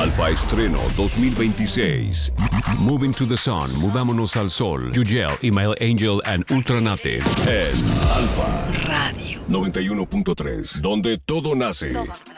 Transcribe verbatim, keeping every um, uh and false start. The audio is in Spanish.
Alfa Estreno dos mil veintiséis. Moving to the Sun, Mudámonos al Sol. Yugel, Email Angel and Ultranate. En Alfa Radio noventa y uno punto tres, donde todo nace. Todo